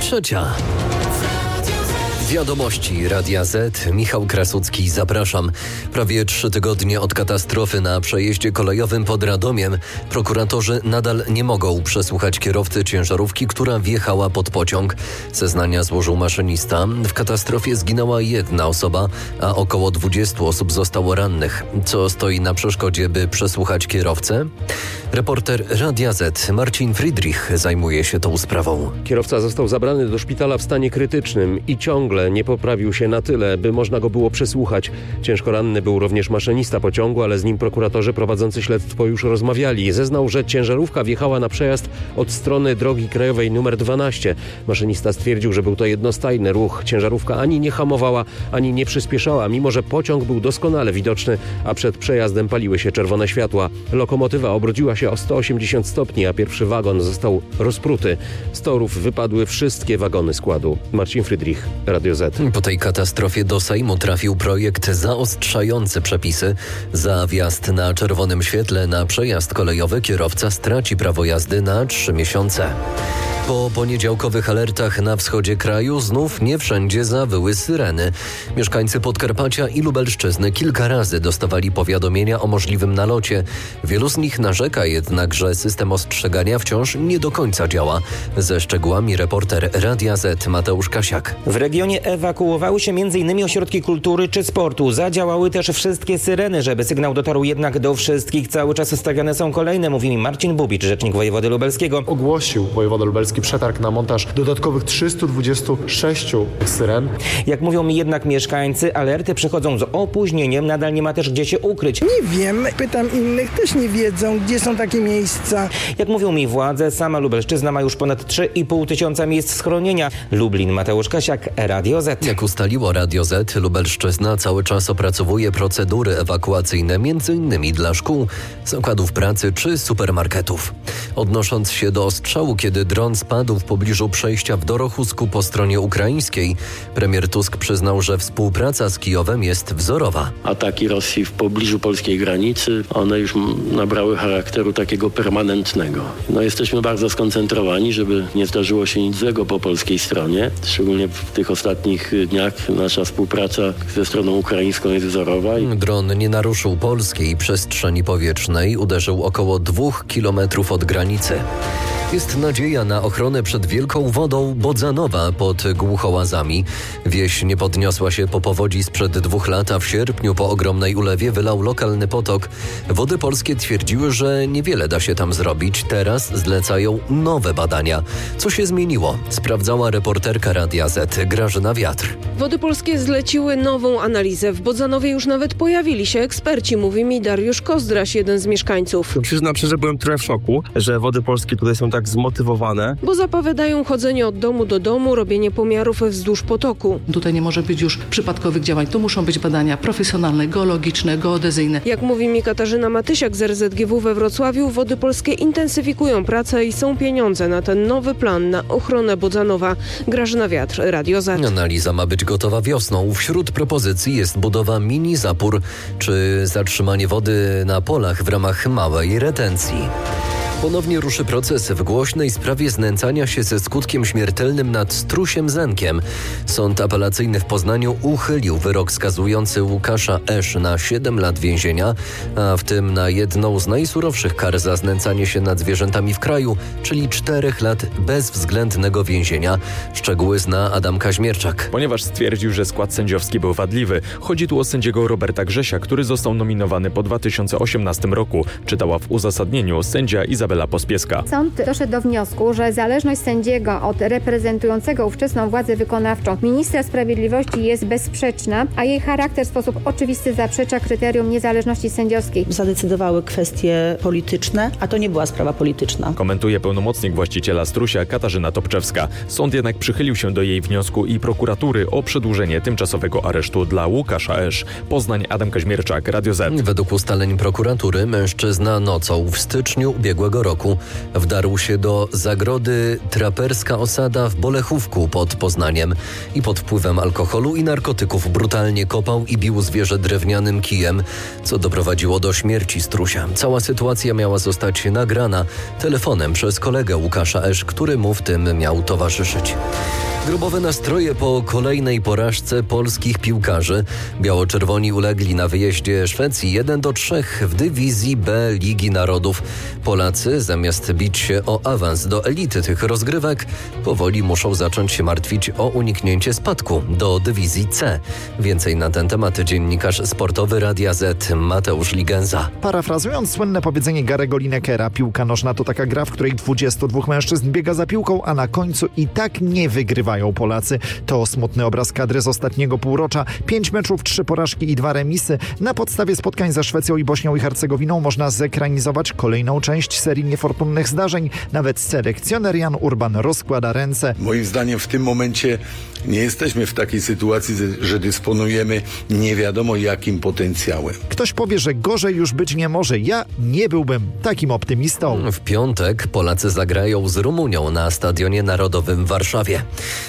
Trzecia. Wiadomości Radia Z. Michał Krasucki, zapraszam. Prawie 3 tygodnie od katastrofy na przejeździe kolejowym pod Radomiem prokuratorzy nadal nie mogą przesłuchać kierowcy ciężarówki, która wjechała pod pociąg. Zeznania złożył maszynista. W katastrofie zginęła 1 osoba, a około 20 osób zostało rannych. Co stoi na przeszkodzie, by przesłuchać kierowcę? Reporter Radia Z Marcin Friedrich zajmuje się tą sprawą. Kierowca został zabrany do szpitala w stanie krytycznym i ciągle nie poprawił się na tyle, by można go było przesłuchać. Ciężko ranny był również maszynista pociągu, ale z nim prokuratorzy prowadzący śledztwo już rozmawiali. Zeznał, że ciężarówka wjechała na przejazd od strony drogi krajowej nr 12. Maszynista stwierdził, że był to jednostajny ruch. Ciężarówka ani nie hamowała, ani nie przyspieszała, mimo że pociąg był doskonale widoczny, a przed przejazdem paliły się czerwone światła. Lokomotywa obróciła się o 180 stopni, a pierwszy wagon został rozpruty. Z torów wypadły wszystkie wagony składu. Marcin Friedrich, Radio Z. Po tej katastrofie do Sejmu trafił projekt zaostrzający przepisy. Za wjazd na czerwonym świetle na przejazd kolejowy kierowca straci prawo jazdy na 3 miesiące. Po poniedziałkowych alertach na wschodzie kraju znów nie wszędzie zawyły syreny. Mieszkańcy Podkarpacia i Lubelszczyzny kilka razy dostawali powiadomienia o możliwym nalocie. Wielu z nich narzeka jednak, że system ostrzegania wciąż nie do końca działa. Ze szczegółami reporter Radia Z Mateusz Kasiak. W regionie ewakuowały się m.in. ośrodki kultury czy sportu. Zadziałały też wszystkie syreny, żeby sygnał dotarł jednak do wszystkich. Cały czas stawiane są kolejne, mówi mi Marcin Bubicz, rzecznik wojewody lubelskiego. Ogłosił wojewoda lubelski przetarg na montaż dodatkowych 326 syren. Jak mówią mi jednak mieszkańcy, alerty przychodzą z opóźnieniem, nadal nie ma też gdzie się ukryć. Nie wiem, pytam innych, też nie wiedzą, gdzie są takie miejsca. Jak mówią mi władze, sama Lubelszczyzna ma już ponad 3,5 tysiąca miejsc schronienia. Lublin, Mateusz Kasiak, Radio Z. Jak ustaliło Radio Z, Lubelszczyzna cały czas opracowuje procedury ewakuacyjne, m.in. dla szkół, zakładów pracy czy supermarketów. Odnosząc się do ostrzału, kiedy dron spadł w pobliżu przejścia w Dorochusku po stronie ukraińskiej, premier Tusk przyznał, że współpraca z Kijowem jest wzorowa. Ataki Rosji w pobliżu polskiej granicy, one już nabrały charakteru takiego permanentnego. Jesteśmy bardzo skoncentrowani, żeby nie zdarzyło się nic złego po polskiej stronie. Szczególnie w tych ostatnich dniach nasza współpraca ze stroną ukraińską jest wzorowa. Dron nie naruszył polskiej przestrzeni powietrznej, uderzył około 2 kilometrów od granicy. Jest nadzieja na ochronę przed wielką wodą Bodzanowa pod Głuchołazami. Wieś nie podniosła się po powodzi sprzed 2 lat, a w sierpniu po ogromnej ulewie wylał lokalny potok. Wody polskie twierdziły, że niewiele da się tam zrobić. Teraz zlecają nowe badania. Co się zmieniło? Sprawdzała reporterka Radia Z Grażyna Wiatr. Wody polskie zleciły nową analizę. W Bodzanowie już nawet pojawili się eksperci, mówi mi Dariusz Kozdraś, jeden z mieszkańców. Przyznam szczerze, że byłem trochę w szoku, że wody polskie tutaj są tak zmotywowane. Bo zapowiadają chodzenie od domu do domu, robienie pomiarów wzdłuż potoku. Tutaj nie może być już przypadkowych działań. Tu muszą być badania profesjonalne, geologiczne, geodezyjne. Jak mówi mi Katarzyna Matysiak z RZGW we Wrocławiu, Wody polskie intensyfikują pracę i są pieniądze na ten nowy plan na ochronę Bodzanowa. Grażyna Wiatr, Radio Z. Analiza ma być gotowa wiosną. Wśród propozycji jest budowa mini zapór czy zatrzymanie wody na polach w ramach małej retencji. Ponownie ruszy proces w głośnej sprawie znęcania się ze skutkiem śmiertelnym nad Strusiem Zenkiem. Sąd apelacyjny w Poznaniu uchylił wyrok skazujący Łukasza Esz na 7 lat więzienia, a w tym na jedną z najsurowszych kar za znęcanie się nad zwierzętami w kraju, czyli 4 lat bezwzględnego więzienia. Szczegóły zna Adam Kaźmierczak. Ponieważ stwierdził, że skład sędziowski był wadliwy. Chodzi tu o sędziego Roberta Grzesia, który został nominowany po 2018 roku. Czytała w uzasadnieniu sędzia Izabela Pospieska. Sąd doszedł do wniosku, że zależność sędziego od reprezentującego ówczesną władzę wykonawczą ministra sprawiedliwości jest bezsprzeczna, a jej charakter w sposób oczywisty zaprzecza kryterium niezależności sędziowskiej. Zadecydowały kwestie polityczne, a to nie była sprawa polityczna. Komentuje pełnomocnik właściciela Strusia Katarzyna Topczewska. Sąd jednak przychylił się do jej wniosku i prokuratury o przedłużenie tymczasowego aresztu dla Łukasza Esz. Poznań, Adam Kaźmierczak, Radio Z. Według ustaleń prokuratury mężczyzna nocą w styczniu ubiegłego roku wdarł się do zagrody Traperska Osada w Bolechówku pod Poznaniem i pod wpływem alkoholu i narkotyków brutalnie kopał i bił zwierzę drewnianym kijem, co doprowadziło do śmierci strusia. Cała sytuacja miała zostać nagrana telefonem przez kolegę Łukasza Esz, który mu w tym miał towarzyszyć. Grobowe nastroje po kolejnej porażce polskich piłkarzy. Biało-czerwoni ulegli na wyjeździe Szwecji 1-3 w dywizji B Ligi Narodów. Polacy zamiast bić się o awans do elity tych rozgrywek, powoli muszą zacząć się martwić o uniknięcie spadku do dywizji C. Więcej na ten temat dziennikarz sportowy Radia Z Mateusz Ligenza. Parafrazując słynne powiedzenie Garego Linekera, piłka nożna to taka gra, w której 22 mężczyzn biega za piłką, a na końcu i tak nie wygrywają Polacy. To smutny obraz kadry z ostatniego półrocza. 5 meczów, 3 porażki i 2 remisy. Na podstawie spotkań ze Szwecją i Bośnią i Hercegowiną można zekranizować kolejną część serii niefortunnych zdarzeń. Nawet selekcjoner Jan Urban rozkłada ręce. Moim zdaniem w tym momencie nie jesteśmy w takiej sytuacji, że dysponujemy nie wiadomo jakim potencjałem. Ktoś powie, że gorzej już być nie może. Ja nie byłbym takim optymistą. W piątek Polacy zagrają z Rumunią na Stadionie Narodowym w Warszawie.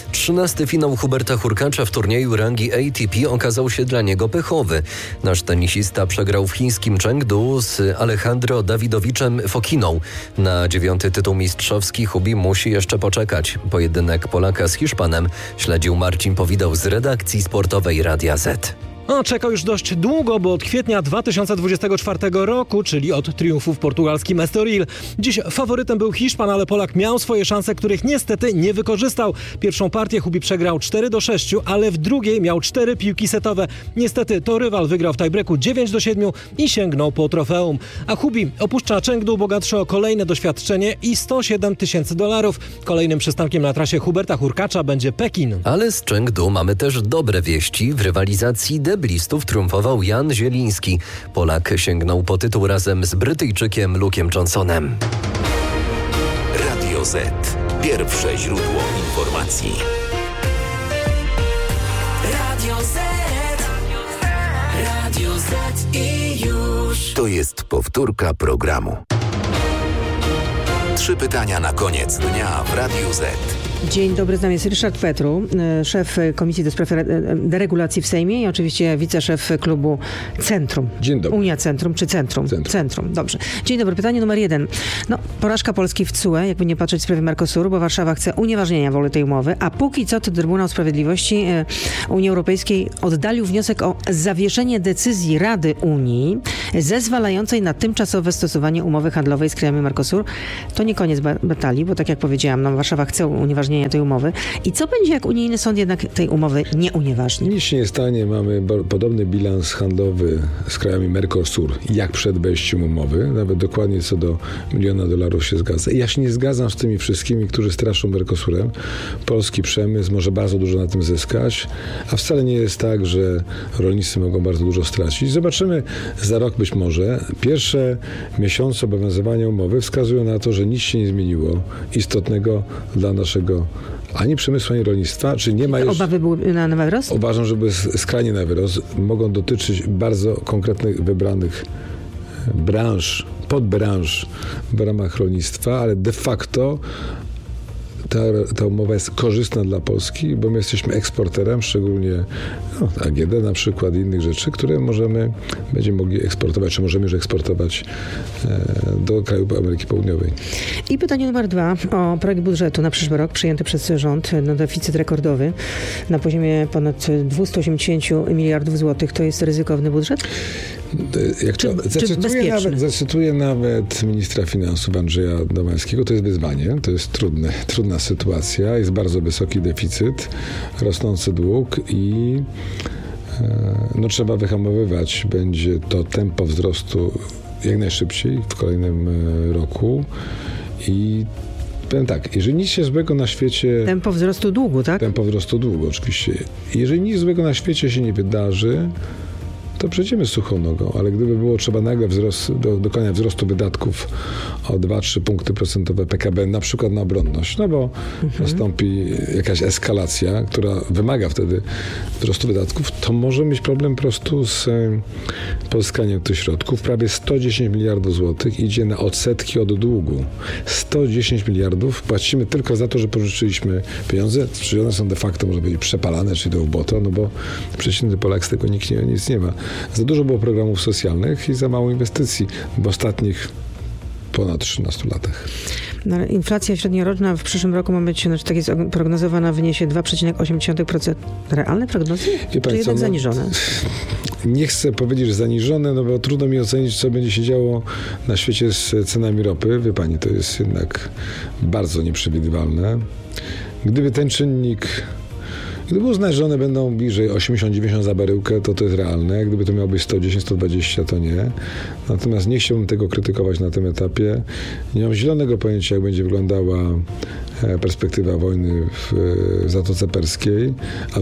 13. finał Huberta Hurkacza w turnieju rangi ATP okazał się dla niego pechowy. Nasz tenisista przegrał w chińskim Chengdu z Alejandro Dawidowiczem Fokiną. Na 9. tytuł mistrzowski Hubi musi jeszcze poczekać. Pojedynek Polaka z Hiszpanem śledził Marcin Powidał z redakcji sportowej Radia Z. Czekał już dość długo, bo od kwietnia 2024 roku, czyli od triumfu w portugalskim Estoril. Dziś faworytem był Hiszpan, ale Polak miał swoje szanse, których niestety nie wykorzystał. Pierwszą partię Hubi przegrał 4-6, ale w drugiej miał 4 piłki setowe. Niestety to rywal wygrał w tiebreaku 9-7 i sięgnął po trofeum. A Hubi opuszcza Chengdu bogatszy o kolejne doświadczenie i $107 000. Kolejnym przystankiem na trasie Huberta Hurkacza będzie Pekin. Ale z Chengdu mamy też dobre wieści. W rywalizacji deblistów triumfował Jan Zieliński. Polak sięgnął po tytuł razem z Brytyjczykiem Luke'em Johnsonem. Radio Z. Pierwsze źródło informacji. Radio Z. Radio Z i już. To jest powtórka programu. 3 pytania na koniec dnia w Radiu Z. Dzień dobry, z nami jest Ryszard Petru, szef Komisji do Spraw Deregulacji w Sejmie i oczywiście wiceszef klubu Centrum. Dzień dobry. Unia Centrum czy Centrum? Centrum, dobrze. Dzień dobry, pytanie numer 1. Porażka Polski w TSUE, jakby nie patrzeć w sprawie Mercosuru, bo Warszawa chce unieważnienia woli tej umowy, a póki co to Trybunał Sprawiedliwości Unii Europejskiej oddalił wniosek o zawieszenie decyzji Rady Unii zezwalającej na tymczasowe stosowanie umowy handlowej z krajami Mercosur. To nie koniec batalii, bo tak jak powiedziałam, Warszawa chce unieważnienia tej umowy. I co będzie, jak unijny sąd jednak tej umowy nie unieważni? Nic się nie stanie. Mamy podobny bilans handlowy z krajami Mercosur, jak przed wejściem umowy. Nawet dokładnie co do $1 miliona się zgadza. I ja się nie zgadzam z tymi wszystkimi, którzy straszą Mercosurem. Polski przemysł może bardzo dużo na tym zyskać, a wcale nie jest tak, że rolnicy mogą bardzo dużo stracić. Zobaczymy za rok być może. Pierwsze miesiące obowiązywania umowy wskazują na to, że nic się nie zmieniło istotnego dla naszego ani przemysłu, ani rolnictwa. Czy nie ma już... Obawy były na wyrost? Uważam, że były skrajnie na wyrost. Mogą dotyczyć bardzo konkretnych, wybranych branż, podbranż w ramach rolnictwa, ale de facto ta umowa jest korzystna dla Polski, bo my jesteśmy eksporterem, szczególnie AGD na przykład i innych rzeczy, które będziemy mogli eksportować, czy możemy już eksportować do krajów Ameryki Południowej. I pytanie numer 2 o projekt budżetu na przyszły rok przyjęty przez rząd. Deficyt rekordowy na poziomie ponad 280 miliardów złotych. To jest ryzykowny budżet? Zacytuję nawet ministra finansów Andrzeja Domańskiego. To jest wyzwanie, to jest trudna sytuacja. Jest bardzo wysoki deficyt, rosnący dług i trzeba wyhamowywać będzie to tempo wzrostu jak najszybciej w kolejnym roku i powiem tak, jeżeli nic się złego na świecie... Tempo wzrostu długu, tak? Tempo wzrostu długu, oczywiście. Jeżeli nic złego na świecie się nie wydarzy, to przejdziemy suchą nogą, ale gdyby było trzeba nagle dokonać wzrostu wydatków o 2-3 punkty procentowe PKB, na przykład na obronność, no bo nastąpi jakaś eskalacja, która wymaga wtedy wzrostu wydatków, to może mieć problem po prostu z pozyskaniem tych środków. Prawie 110 miliardów złotych idzie na odsetki od długu. 110 miliardów płacimy tylko za to, że pożyczyliśmy pieniądze, czy one są de facto, może być przepalane, czy idą w błoto, no bo przeciętny Polak z tego nic nie ma. Za dużo było programów socjalnych i za mało inwestycji w ostatnich ponad 13 latach. No, inflacja średnioroczna w przyszłym roku ma być, tak jest prognozowana, wyniesie 2,8%. Realne prognozy? Czy jednak zaniżone? Nie chcę powiedzieć, że zaniżone, no bo trudno mi ocenić, co będzie się działo na świecie z cenami ropy. Wie pani, to jest jednak bardzo nieprzewidywalne. Gdyby ten czynnik, gdyby uznać, że one będą bliżej 80-90 za baryłkę, to jest realne. Gdyby to miało być 110-120, to nie. Natomiast nie chciałbym tego krytykować na tym etapie. Nie mam zielonego pojęcia, jak będzie wyglądała perspektywa wojny w Zatoce Perskiej, a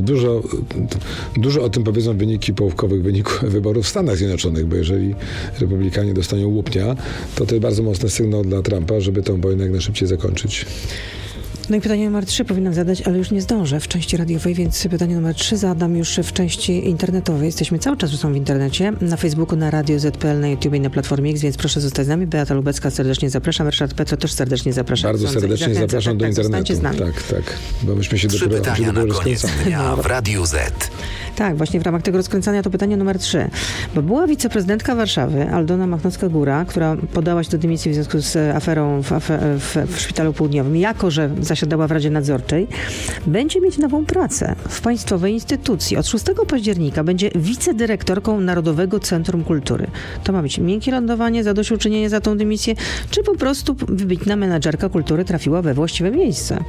dużo o tym powiedzą wyniki połówkowych wyborów w Stanach Zjednoczonych, bo jeżeli republikanie dostaną łupnia, to jest bardzo mocny sygnał dla Trumpa, żeby tę wojnę jak najszybciej zakończyć. No i pytanie numer 3 powinnam zadać, ale już nie zdążę w części radiowej, więc pytanie numer 3 zadam już w części internetowej. Jesteśmy cały czas w internecie, na Facebooku, na Radio ZPL, na YouTube i na Platformie X, więc proszę zostać z nami. Beata Lubecka, serdecznie zapraszam. Ryszard Petro też serdecznie zapraszam. Bardzo serdecznie zapraszam do internetu. Z nami. Tak. Bo myśmy się 3 pytania na koniec dnia w Radiu Z. Tak, właśnie w ramach tego rozkręcania to pytanie numer 3. Bo była wiceprezydentka Warszawy, Aldona Machnowska-Góra, która podała się do dymisji w związku z aferą w Szpitalu Południowym, jako że zasiadała w Radzie Nadzorczej, będzie mieć nową pracę w państwowej instytucji. Od 6 października będzie wicedyrektorką Narodowego Centrum Kultury. To ma być miękkie lądowanie, zadośćuczynienie za tą dymisję, czy po prostu wybitna menadżerka kultury trafiła we właściwe miejsce?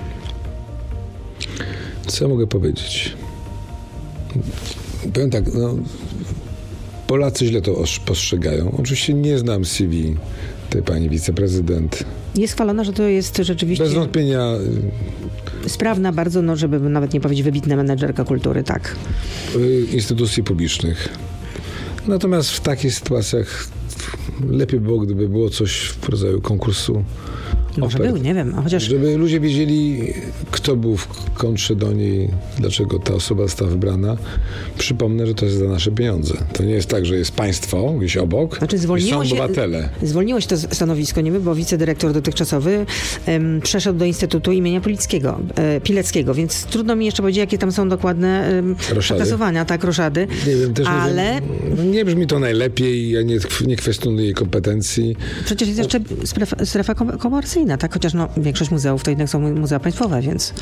Co mogę powiedzieć? Powiem tak, Polacy źle to postrzegają. Oczywiście nie znam CV tej pani wiceprezydent. Jest chwalona, że to jest rzeczywiście... Bez wątpienia... sprawna bardzo, żeby nawet nie powiedzieć wybitna menedżerka kultury, tak. Instytucji publicznych. Natomiast w takich sytuacjach lepiej było, gdyby było coś w rodzaju konkursu. Może był, nie wiem. A chociaż... Żeby ludzie wiedzieli, kto był w kontrze do niej, dlaczego ta osoba została wybrana. Przypomnę, że to jest za nasze pieniądze. To nie jest tak, że jest państwo gdzieś obok i są obywatele. Zwolniło się to stanowisko, nie wiem, bo wicedyrektor dotychczasowy przeszedł do Instytutu imienia Pileckiego, więc trudno mi jeszcze powiedzieć, jakie tam są dokładne przeklasowania, roszady. Nie wiem, też ale... nie brzmi to najlepiej, ja nie kwestionuję jej kompetencji. Przecież jest jeszcze strefa komercyjna. Tak, chociaż większość muzeów to jednak są muzea państwowe, więc...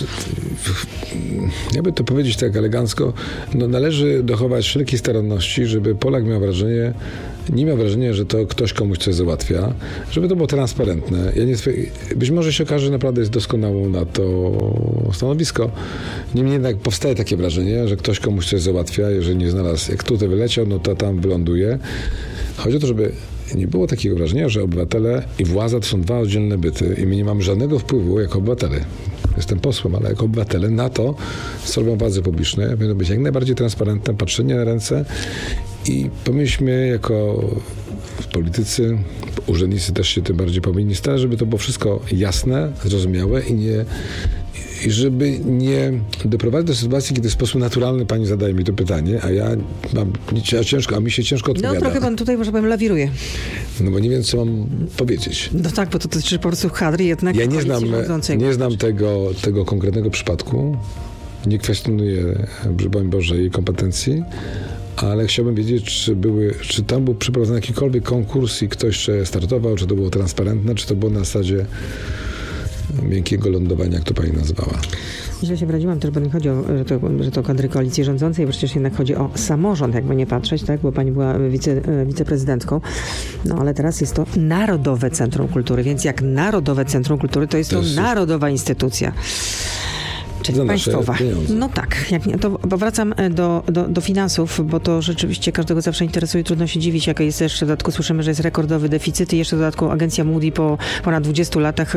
Jakby to powiedzieć tak elegancko, należy dochować wszelkiej staranności, żeby Polak nie miał wrażenia, że to ktoś komuś coś załatwia, żeby to było transparentne. Być może się okaże, że naprawdę jest doskonałą na to stanowisko. Niemniej jednak powstaje takie wrażenie, że ktoś komuś coś załatwia, jeżeli nie znalazł, jak tutaj wyleciał, to tam wyląduje. Chodzi o to, żeby nie było takiego wrażenia, że obywatele i władza to są dwa oddzielne byty i my nie mamy żadnego wpływu jako obywatele. Jestem posłem, ale jako obywatele na to, co robią władze publiczne, powinno być jak najbardziej transparentne, patrzenie na ręce i powinniśmy jako politycy, urzędnicy też się tym bardziej powinni starać, żeby to było wszystko jasne, zrozumiałe i żeby nie doprowadzić do sytuacji, kiedy w sposób naturalny pani zadaje mi to pytanie, a mi się ciężko odpowiada. Trochę pan tutaj, może powiem, lawiruje. Bo nie wiem, co mam powiedzieć. Tak, bo to dotyczy po prostu kadry jednak. Ja nie znam tego konkretnego przypadku. Nie kwestionuję, broń Boże, jej kompetencji, ale chciałbym wiedzieć, czy tam był przeprowadzony jakikolwiek konkurs i ktoś startował, czy to było transparentne, czy to było na zasadzie miękkiego lądowania, jak to pani nazwała. Źle się wraziłam też, bo nie chodzi o, że to kadry koalicji rządzącej, przecież jednak chodzi o samorząd, jakby nie patrzeć, tak, bo pani była wiceprezydentką, ale teraz jest to Narodowe Centrum Kultury, więc jak Narodowe Centrum Kultury, to jest to narodowa instytucja. Czyli za nasze państwowa. pieniądze. No tak, jak nie, to wracam do finansów, bo to rzeczywiście każdego zawsze interesuje. Trudno się dziwić, jaka jest jeszcze w dodatku. Słyszymy, że jest rekordowy deficyt i jeszcze w dodatku agencja Moody po ponad 20 latach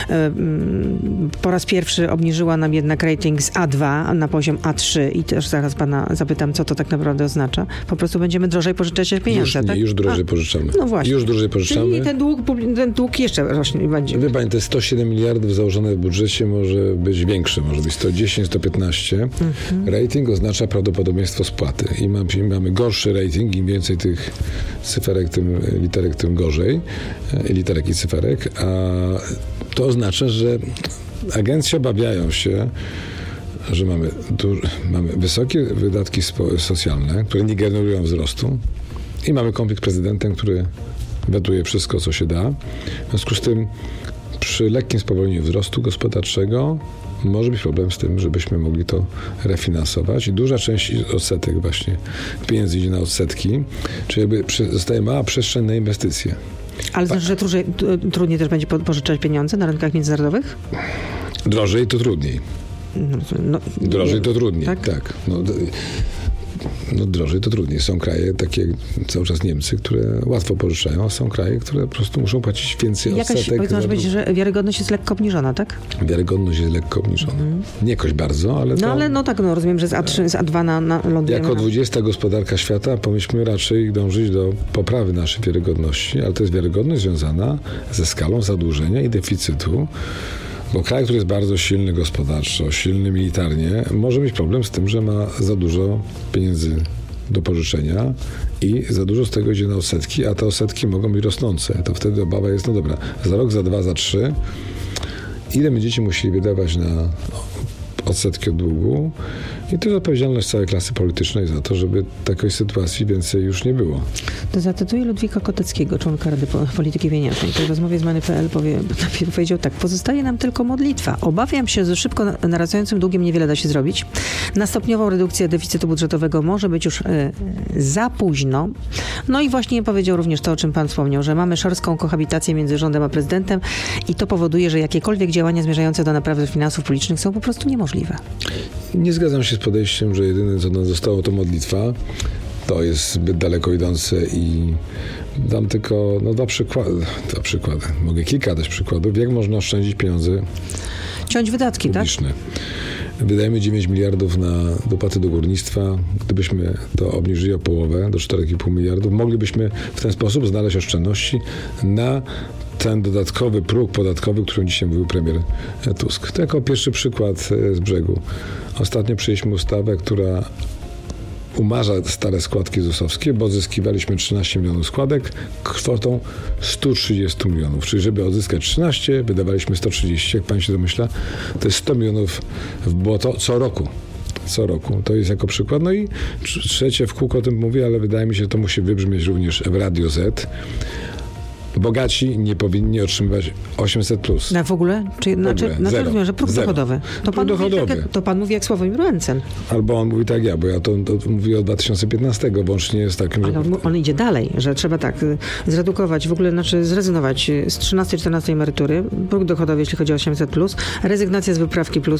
po raz pierwszy obniżyła nam jednak rating z A2 na poziom A3 i też zaraz pana zapytam, co to tak naprawdę oznacza. Po prostu będziemy drożej pożyczać pieniądze, tak? Już drożej pożyczamy. No właśnie. Już drożej pożyczamy. Czyli ten dług jeszcze rośnie będzie. Wie pani, te 107 miliardów założone w budżecie może być większe, może być 110, 115. Rating oznacza prawdopodobieństwo spłaty. I mamy gorszy rating, im więcej tych cyferek, tym literek, tym gorzej. Literek i cyferek. A to oznacza, że agencje obawiają się, że mamy wysokie wydatki socjalne, które nie generują wzrostu i mamy konflikt z prezydentem, który wetuje wszystko, co się da. W związku z tym przy lekkim spowolnieniu wzrostu gospodarczego może być problem z tym, żebyśmy mogli to refinansować i duża część odsetek właśnie pieniędzy idzie na odsetki, czyli jakby zostaje mała przestrzeń na inwestycje. Ale znaczy, że trudniej też będzie pożyczać pieniądze na rynkach międzynarodowych? Drożej to trudniej. Drożej to trudniej, tak. No drożej to trudniej. Są kraje, takie jak cały czas Niemcy, które łatwo pożyczają, a są kraje, które po prostu muszą płacić więcej odsetek. Może być, że wiarygodność jest lekko obniżona, tak? Wiarygodność jest lekko obniżona. Nie jakoś bardzo, ale rozumiem, że z A3, z A2 na lądujemy. Jako 20 gospodarka świata powinniśmy raczej dążyć do poprawy naszej wiarygodności, ale to jest wiarygodność związana ze skalą zadłużenia i deficytu. Bo kraj, który jest bardzo silny gospodarczo, silny militarnie, może mieć problem z tym, że ma za dużo pieniędzy do pożyczenia i za dużo z tego idzie na odsetki, a te odsetki mogą być rosnące. To wtedy obawa jest, za rok, za 2, za 3, ile będziecie musieli wydawać na odsetki od długu i to jest odpowiedzialność całej klasy politycznej za to, żeby takiej sytuacji więcej już nie było. To zacytuję Ludwika Koteckiego, członka Rady Polityki Pieniężnej, który w rozmowie z Money.pl powiedział tak: pozostaje nam tylko modlitwa. Obawiam się, że szybko narastającym długiem niewiele da się zrobić. Na stopniową redukcję deficytu budżetowego może być już za późno. No i właśnie powiedział również to, o czym pan wspomniał, że mamy szorską kohabitację między rządem a prezydentem i to powoduje, że jakiekolwiek działania zmierzające do naprawy finansów publicznych są po prostu niemożliwe. Nie zgadzam się z podejściem, że jedyne, co nam zostało, to modlitwa. To jest zbyt daleko idące i dam tylko dwa przykłady. Mogę kilka dać przykładów, jak można oszczędzić pieniądze. Ciąć wydatki, publiczne. Tak? Wydajemy 9 miliardów na dopłaty do górnictwa. Gdybyśmy to obniżyli o połowę, do 4,5 miliardów, moglibyśmy w ten sposób znaleźć oszczędności na ten dodatkowy próg podatkowy, o którym dzisiaj mówił premier Tusk. To jako pierwszy przykład z brzegu. Ostatnio przyjęliśmy ustawę, która umarza stare składki ZUS-owskie, bo odzyskiwaliśmy 13 milionów składek kwotą 130 milionów. Czyli żeby odzyskać 13, wydawaliśmy 130, jak pan się domyśla, to jest 100 milionów w błoto co roku. To jest jako przykład. No i trzecie, w kółko o tym mówię, ale wydaje mi się, że to musi wybrzmieć również w Radio Z. Bogaci nie powinni otrzymywać 800+. W ogóle? Rozumiem, że próg dochodowy. To pan mówi jak Sławomir Mencen. Albo on mówi tak ja, bo ja to mówię od 2015, łącznie z takim, ale on idzie dalej, że trzeba zredukować, w ogóle zrezygnować z 13-14 emerytury, próg dochodowy, jeśli chodzi o 800+, rezygnacja z wyprawki plus